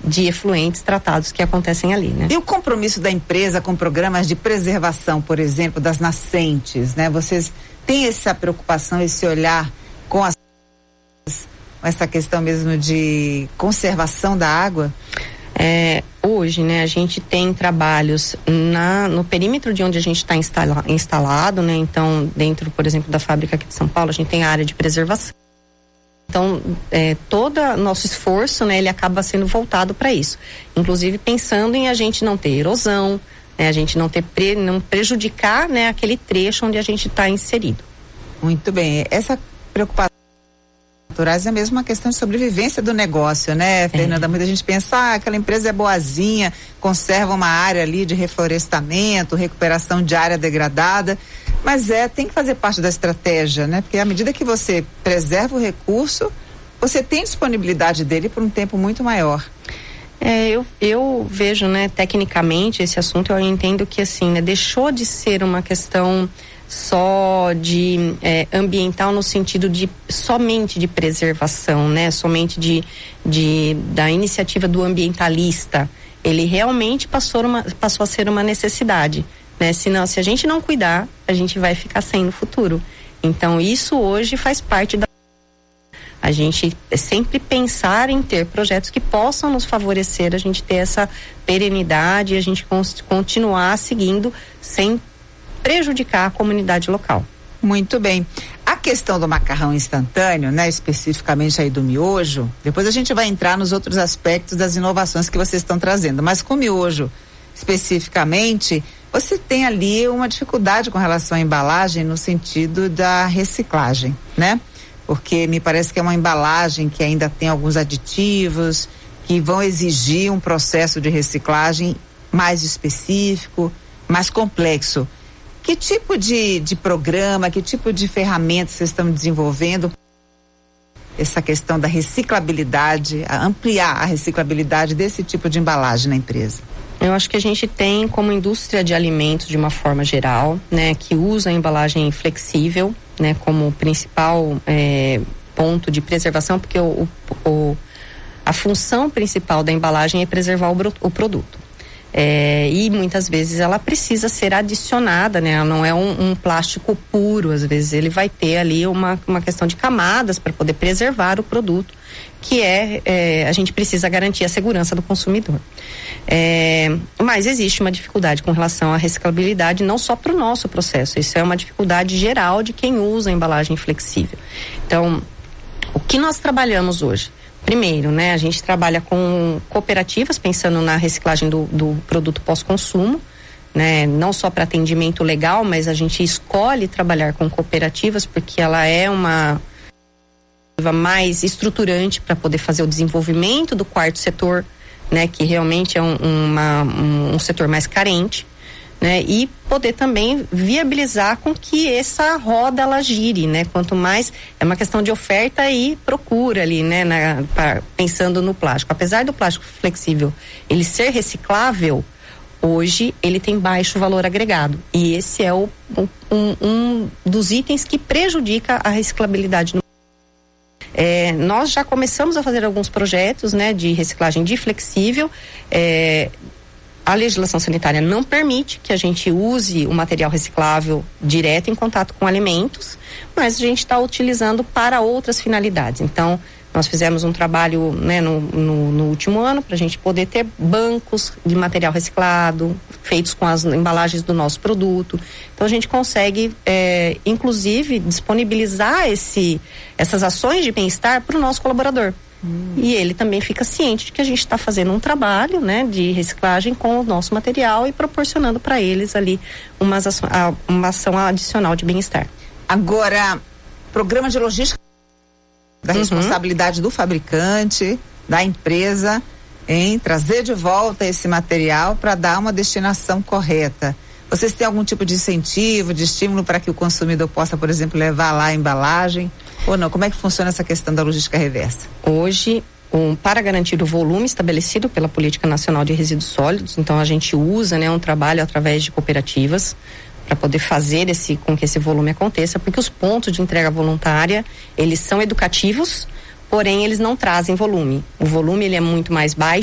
de efluentes tratados que acontecem ali, né? E o compromisso da empresa com programas de preservação, por exemplo, das nascentes, né? Vocês têm essa preocupação, esse olhar com essa questão mesmo de conservação da água? Hoje, né, a gente tem trabalhos no perímetro de onde a gente está instalado, né? Então, dentro, por exemplo, da fábrica aqui de São Paulo, a gente tem a área de preservação. Então, todo nosso esforço, né, ele acaba sendo voltado para isso. Inclusive pensando em a gente não ter erosão, né, a gente não prejudicar, né, aquele trecho onde a gente está inserido. Muito bem. Essa preocupação é mesmo uma questão de sobrevivência do negócio, né, Fernanda? Muita gente pensa, aquela empresa é boazinha, conserva uma área ali de reflorestamento, recuperação de área degradada, mas tem que fazer parte da estratégia, né? Porque à medida que você preserva o recurso, você tem disponibilidade dele por um tempo muito maior. Eu vejo, né, tecnicamente esse assunto, eu entendo que assim, né, deixou de ser uma questão só de ambiental no sentido de somente de preservação, né? Somente da iniciativa do ambientalista. Ele realmente passou a ser uma necessidade, né? Senão, se a gente não cuidar, a gente vai ficar sem no futuro. Então, isso hoje faz parte a gente sempre pensar em ter projetos que possam nos favorecer, a gente ter essa perenidade e a gente continuar seguindo sem prejudicar a comunidade local. Muito bem. A questão do macarrão instantâneo, né, especificamente aí do miojo, depois a gente vai entrar nos outros aspectos das inovações que vocês estão trazendo, mas com o miojo especificamente, você tem ali uma dificuldade com relação à embalagem no sentido da reciclagem, né? Porque me parece que é uma embalagem que ainda tem alguns aditivos que vão exigir um processo de reciclagem mais específico, mais complexo. Que tipo de programa, que tipo de ferramenta vocês estão desenvolvendo? Essa questão da reciclabilidade, ampliar a reciclabilidade desse tipo de embalagem na empresa. Eu acho que a gente tem como indústria de alimentos de uma forma geral, né, que usa a embalagem flexível, né, como principal ponto de preservação, porque a função principal da embalagem é preservar o produto. E muitas vezes ela precisa ser adicionada, né? Não é um plástico puro, às vezes ele vai ter ali uma questão de camadas para poder preservar o produto, que a gente precisa garantir a segurança do consumidor. Mas existe uma dificuldade com relação à reciclabilidade, não só para o nosso processo, isso é uma dificuldade geral de quem usa a embalagem flexível. Então, o que nós trabalhamos hoje? Primeiro, né, a gente trabalha com cooperativas, pensando na reciclagem do produto pós-consumo, né, não só para atendimento legal, mas a gente escolhe trabalhar com cooperativas porque ela é uma mais estruturante para poder fazer o desenvolvimento do quarto setor, né, que realmente é um setor mais carente, né, e poder também viabilizar com que essa roda ela gire, né? Quanto mais é uma questão de oferta e procura ali, né? Pensando no plástico, apesar do plástico flexível ele ser reciclável, hoje ele tem baixo valor agregado e esse é um dos itens que prejudica a reciclabilidade no nós já começamos a fazer alguns projetos, né, de reciclagem de flexível. A legislação sanitária não permite que a gente use o material reciclável direto em contato com alimentos, mas a gente está utilizando para outras finalidades. Então, nós fizemos um trabalho, né, no último ano para a gente poder ter bancos de material reciclado, feitos com as embalagens do nosso produto. Então, a gente consegue, inclusive, disponibilizar essas ações de bem-estar para o nosso colaborador. E ele também fica ciente de que a gente está fazendo um trabalho, né, de reciclagem com o nosso material e proporcionando para eles ali uma ação adicional de bem-estar. Agora, programa de logística da responsabilidade do fabricante, da empresa, em trazer de volta esse material para dar uma destinação correta. Vocês têm algum tipo de incentivo, de estímulo para que o consumidor possa, por exemplo, levar lá a embalagem? Ou não? Como é que funciona essa questão da logística reversa? Hoje, para garantir o volume estabelecido pela Política Nacional de Resíduos Sólidos, então a gente usa, né, um trabalho através de cooperativas para poder fazer com que esse volume aconteça, porque os pontos de entrega voluntária, eles são educativos, porém eles não trazem volume. O volume ele é muito mais baixo do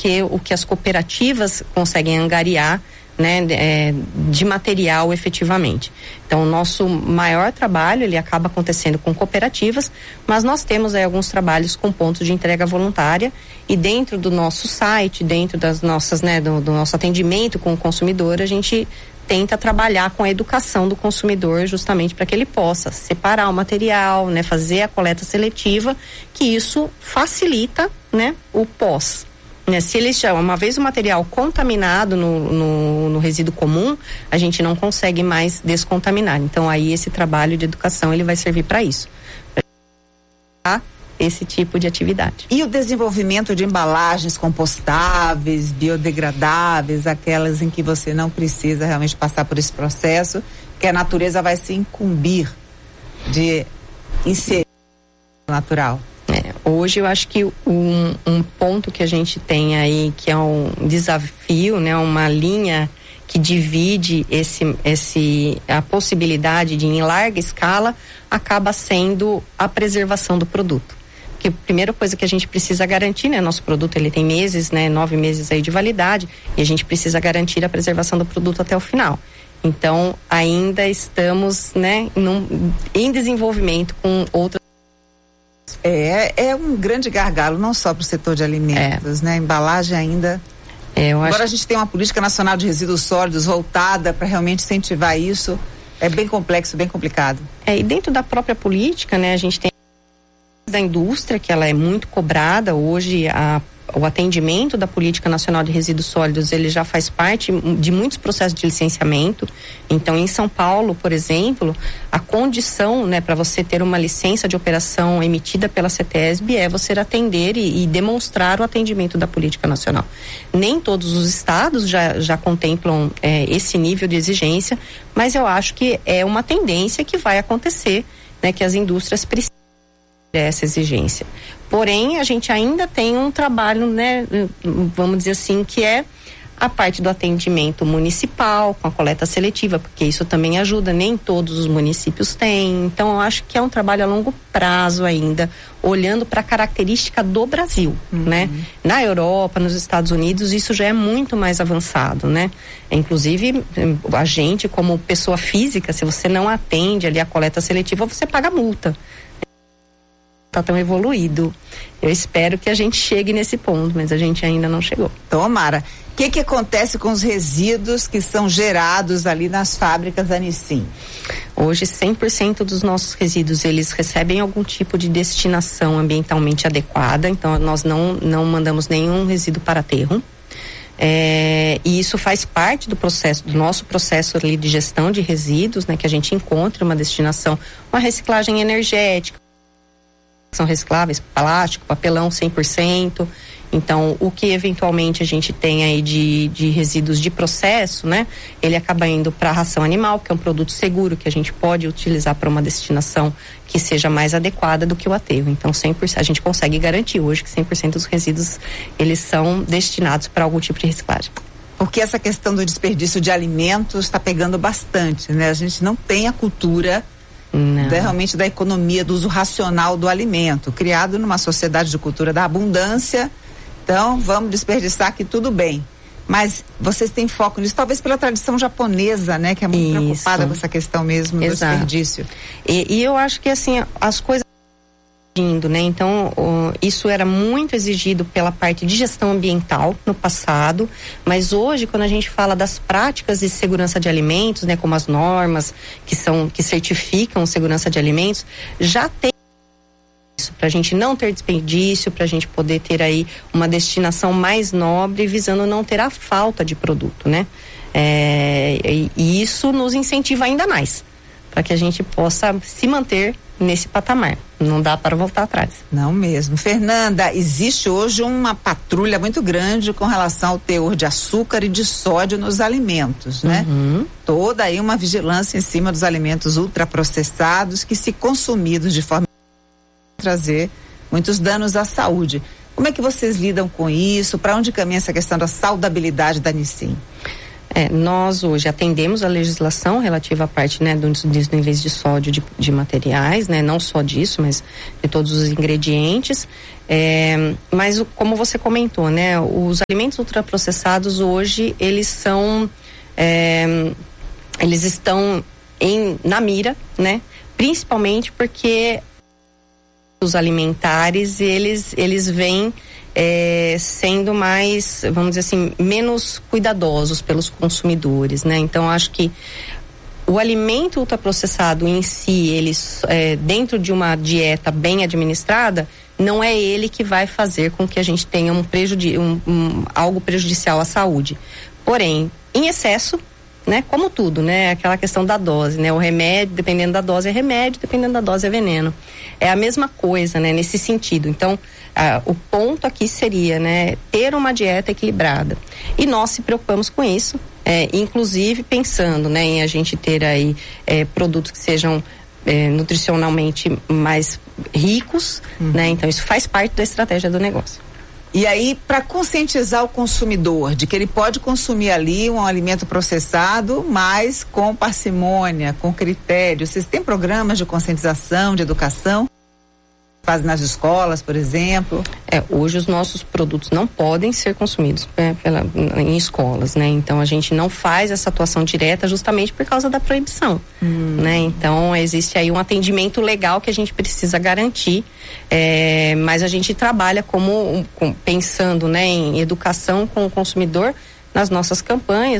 que o que as cooperativas conseguem angariar, né, de material efetivamente. Então, o nosso maior trabalho, ele acaba acontecendo com cooperativas, mas nós temos aí alguns trabalhos com pontos de entrega voluntária, e dentro do nosso site, dentro das nossas, né, do nosso atendimento com o consumidor, a gente tenta trabalhar com a educação do consumidor, justamente para que ele possa separar o material, né, fazer a coleta seletiva, que isso facilita, né, o pós. Se ele já, uma vez o material contaminado no resíduo comum, a gente não consegue mais descontaminar. Então, aí esse trabalho de educação, ele vai servir para isso, para esse tipo de atividade. E o desenvolvimento de embalagens compostáveis, biodegradáveis, aquelas em que você não precisa realmente passar por esse processo, que a natureza vai se incumbir de inserir no natural? Hoje eu acho que um ponto que a gente tem aí, que é um desafio, né, uma linha que divide a possibilidade de, em larga escala, acaba sendo a preservação do produto. Porque a primeira coisa que a gente precisa garantir, né, nosso produto ele tem meses, né, 9 meses aí de validade, e a gente precisa garantir a preservação do produto até o final. Então, ainda estamos, né, em desenvolvimento com outras. É um grande gargalo, não só para o setor de alimentos, né? A embalagem ainda. Agora a gente tem uma política nacional de resíduos sólidos voltada para realmente incentivar isso. É bem complexo, bem complicado. E dentro da própria política, né? A gente tem da indústria, que ela é muito cobrada. Hoje, o atendimento da Política Nacional de Resíduos Sólidos, ele já faz parte de muitos processos de licenciamento. Então, em São Paulo, por exemplo, a condição, né, para você ter uma licença de operação emitida pela CETESB é você atender e demonstrar o atendimento da Política Nacional. Nem todos os estados já contemplam esse nível de exigência, mas eu acho que é uma tendência que vai acontecer, né, que as indústrias precisam dessa exigência. Porém, a gente ainda tem um trabalho, né, vamos dizer assim, que é a parte do atendimento municipal, com a coleta seletiva, porque isso também ajuda, nem todos os municípios têm. Então, eu acho que é um trabalho a longo prazo ainda, olhando para a característica do Brasil, né? Na Europa, nos Estados Unidos, isso já é muito mais avançado, né? Inclusive, a gente, como pessoa física, se você não atende ali a coleta seletiva, você paga multa. Está tão evoluído. Eu espero que a gente chegue nesse ponto, mas a gente ainda não chegou. Tomara. O que acontece com os resíduos que são gerados ali nas fábricas da Nissin? Hoje, 100% dos nossos resíduos, eles recebem algum tipo de destinação ambientalmente adequada, então nós não mandamos nenhum resíduo para aterro. E isso faz parte do nosso processo ali de gestão de resíduos, né, que a gente encontre uma destinação, uma reciclagem energética, são recicláveis, plástico, papelão 100%. Então, o que eventualmente a gente tem aí de resíduos de processo, né? Ele acaba indo para a ração animal, que é um produto seguro que a gente pode utilizar para uma destinação que seja mais adequada do que o aterro. Então, 100%, a gente consegue garantir hoje que 100% dos resíduos, eles são destinados para algum tipo de reciclagem. Porque essa questão do desperdício de alimentos está pegando bastante, né? A gente não tem a cultura realmente da economia, do uso racional do alimento, criado numa sociedade de cultura da abundância. Então, vamos desperdiçar aqui, tudo bem. Mas vocês têm foco nisso, talvez pela tradição japonesa, né? Que é muito preocupada com essa questão mesmo do desperdício. E eu acho que, assim, as coisas indo, né? Então, isso era muito exigido pela parte de gestão ambiental no passado, mas hoje, quando a gente fala das práticas de segurança de alimentos, né? Como as normas que certificam segurança de alimentos, já tem isso, para a gente não ter desperdício, para a gente poder ter aí uma destinação mais nobre, visando não ter a falta de produto, né? E isso nos incentiva ainda mais, para que a gente possa se manter nesse patamar. Não dá para voltar atrás. Não mesmo. Fernanda, existe hoje uma patrulha muito grande com relação ao teor de açúcar e de sódio nos alimentos, né? Toda aí uma vigilância em cima dos alimentos ultraprocessados que, se consumidos de forma trazer muitos danos à saúde. Como é que vocês lidam com isso? Para onde caminha essa questão da saudabilidade da Nissin? Nós hoje atendemos a legislação relativa à parte, né, dos níveis de sódio de materiais, né, não só disso, mas de todos os ingredientes. Mas como você comentou, né, os alimentos ultraprocessados hoje eles são, eles estão na mira, né, principalmente porque os alimentares eles vêm sendo mais, vamos dizer assim, menos cuidadosos pelos consumidores, né? Então acho que o alimento ultraprocessado em si, ele dentro de uma dieta bem administrada, não é ele que vai fazer com que a gente tenha algo prejudicial à saúde. Porém, em excesso, né? Como tudo, né? Aquela questão da dose, né? O remédio, dependendo da dose é remédio, dependendo da dose é veneno. É a mesma coisa, né? Nesse sentido. Então, o ponto aqui seria, né? Ter uma dieta equilibrada. E nós se preocupamos com isso, inclusive pensando, né? Em a gente ter aí produtos que sejam nutricionalmente mais ricos, né? Então, isso faz parte da estratégia do negócio. E aí, para conscientizar o consumidor de que ele pode consumir ali um alimento processado, mas com parcimônia, com critério, vocês têm programas de conscientização, de educação? Fazem nas escolas, por exemplo? Hoje os nossos produtos não podem ser consumidos em escolas, né? Então a gente não faz essa atuação direta justamente por causa da proibição, né? Então existe aí um atendimento legal que a gente precisa garantir, mas a gente trabalha pensando, né, em educação com o consumidor nas nossas campanhas,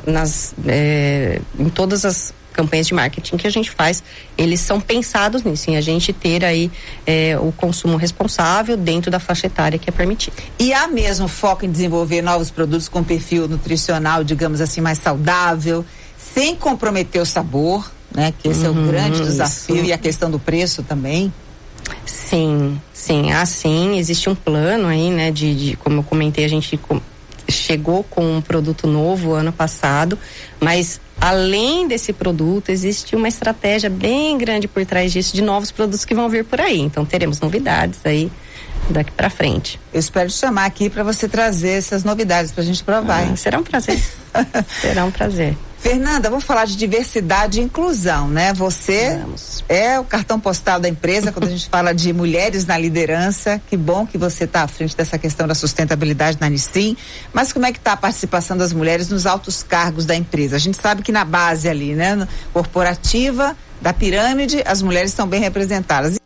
em todas as campanhas de marketing que a gente faz, eles são pensados nisso, em a gente ter aí o consumo responsável dentro da faixa etária que é permitida. E há mesmo foco em desenvolver novos produtos com perfil nutricional, digamos assim, mais saudável, sem comprometer o sabor, né? Que esse é o grande desafio, isso. E a questão do preço também. Sim, assim, existe um plano aí, né, de como eu comentei, a gente chegou com um produto novo ano passado, mas além desse produto, existe uma estratégia bem grande por trás disso, de novos produtos que vão vir por aí. Então, teremos novidades aí daqui para frente. Eu espero te chamar aqui para você trazer essas novidades para a gente provar. Será um prazer. Será um prazer. Fernanda, vamos falar de diversidade e inclusão, né? Você é o cartão postal da empresa quando a gente fala de mulheres na liderança. Que bom que você está à frente dessa questão da sustentabilidade na Nissin. Mas como é que está a participação das mulheres nos altos cargos da empresa? A gente sabe que na base ali, né? Corporativa, da pirâmide, as mulheres estão bem representadas.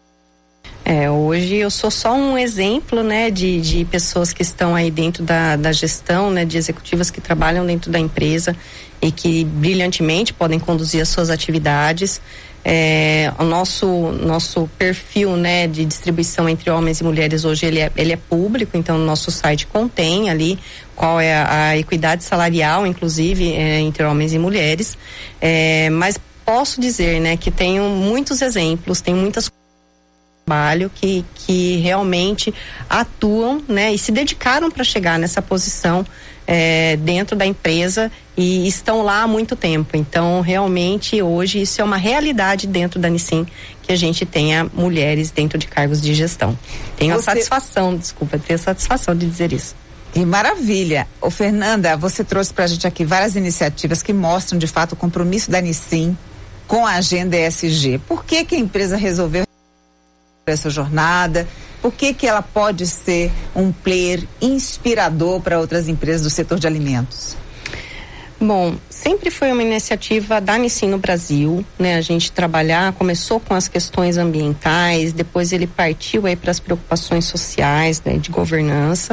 Hoje eu sou só um exemplo, né, de pessoas que estão aí dentro da gestão, né, de executivas que trabalham dentro da empresa e que brilhantemente podem conduzir as suas atividades. O nosso perfil, né, de distribuição entre homens e mulheres hoje ele é público, então o nosso site contém ali qual é a equidade salarial, inclusive entre homens e mulheres. Mas posso dizer, né, que tenho muitos exemplos, tem muitas trabalho que realmente atuam, né, e se dedicaram para chegar nessa posição dentro da empresa e estão lá há muito tempo. Então, realmente, hoje isso é uma realidade dentro da Nissin, que a gente tenha mulheres dentro de cargos de gestão. Tenho a satisfação de dizer isso. Que maravilha! Fernanda, você trouxe para a gente aqui várias iniciativas que mostram, de fato, o compromisso da Nissin com a agenda ESG. Por que a empresa resolveu essa jornada? Por que ela pode ser um player inspirador para outras empresas do setor de alimentos? Bom, sempre foi uma iniciativa da Nissin no Brasil, né? A gente começou com as questões ambientais, depois ele partiu aí para as preocupações sociais, né, de governança.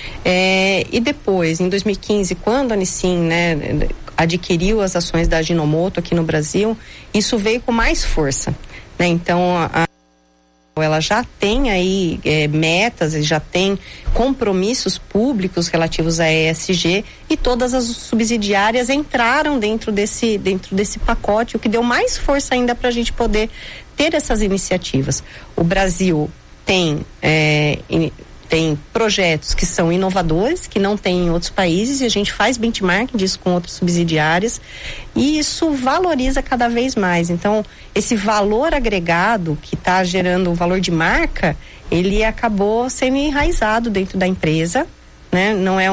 E depois, em 2015, quando a Nissin, né, adquiriu as ações da Ajinomoto aqui no Brasil, isso veio com mais força, né? Então, ela já tem aí metas, já tem compromissos públicos relativos à ESG e todas as subsidiárias entraram dentro desse pacote, o que deu mais força ainda para a gente poder ter essas iniciativas. O Brasil tem projetos que são inovadores, que não tem em outros países, e a gente faz benchmark disso com outras subsidiárias, e isso valoriza cada vez mais. Então, esse valor agregado que está gerando o valor de marca, ele acabou sendo enraizado dentro da empresa, né?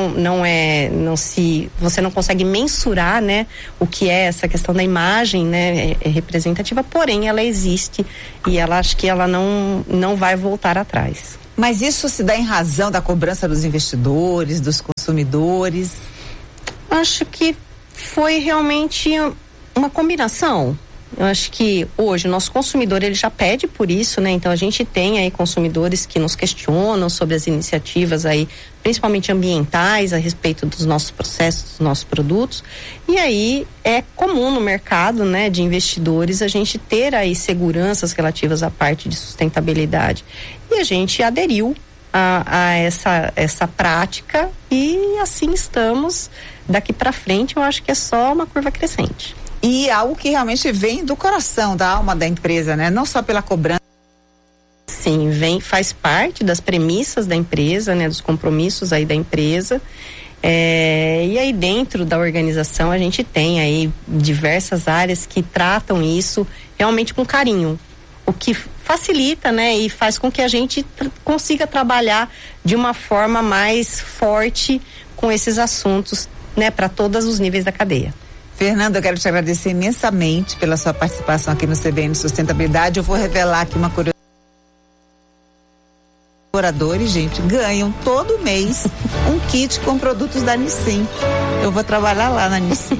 Você não consegue mensurar, né, o que é essa questão da imagem, né, representativa, porém ela existe e acho que ela não vai voltar atrás. Mas isso se dá em razão da cobrança dos investidores, dos consumidores? Acho que foi realmente uma combinação. Eu acho que hoje o nosso consumidor, ele já pede por isso, né? Então a gente tem aí consumidores que nos questionam sobre as iniciativas aí, principalmente ambientais, a respeito dos nossos processos, dos nossos produtos. E aí é comum no mercado, né, de investidores, a gente ter aí seguranças relativas à parte de sustentabilidade. E a gente aderiu a essa prática e assim estamos. Daqui para frente eu acho que é só uma curva crescente. E algo que realmente vem do coração, da alma da empresa, né? Não só pela cobrança. Sim, faz parte das premissas da empresa, né? Dos compromissos aí da empresa. E aí dentro da organização a gente tem aí diversas áreas que tratam isso realmente com carinho. O que facilita, né? E faz com que a gente consiga trabalhar de uma forma mais forte com esses assuntos, né? Para todos os níveis da cadeia. Fernanda, eu quero te agradecer imensamente pela sua participação aqui no CBN Sustentabilidade. Eu vou revelar aqui uma curiosidade. Colaboradores, gente, ganham todo mês um kit com produtos da Nissin. Eu vou trabalhar lá na Nissin.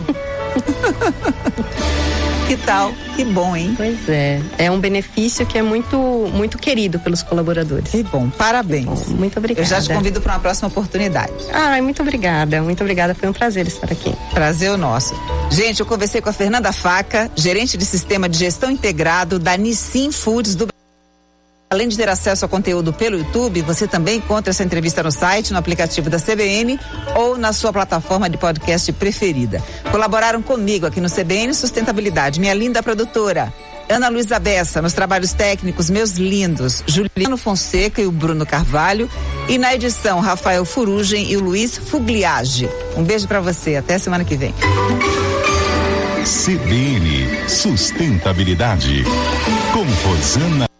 Que tal? Que bom, hein? Pois é. É um benefício que é muito, muito querido pelos colaboradores. Que bom. Parabéns. Bom, muito obrigada. Eu já te convido para uma próxima oportunidade. Muito obrigada. Muito obrigada. Foi um prazer estar aqui. Prazer o nosso. Gente, eu conversei com a Fernanda Faca, gerente de sistema de gestão integrado da Nissin Foods do Brasil. Além de ter acesso ao conteúdo pelo YouTube, você também encontra essa entrevista no site, no aplicativo da CBN ou na sua plataforma de podcast preferida. Colaboraram comigo aqui no CBN Sustentabilidade, minha linda produtora, Ana Luísa Bessa, nos trabalhos técnicos, meus lindos, Juliano Fonseca e o Bruno Carvalho, e na edição, Rafael Furugem e o Luiz Fugliage. Um beijo pra você, até semana que vem. CBN Sustentabilidade, com Rosana